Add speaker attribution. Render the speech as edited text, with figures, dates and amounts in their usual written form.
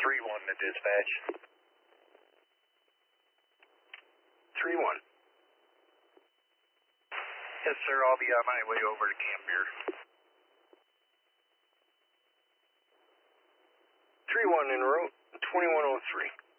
Speaker 1: 3-1 to dispatch.
Speaker 2: 3-1.
Speaker 1: Yes, sir. I'll be on my way over to Gambier.
Speaker 2: 3-1 en route, 2103.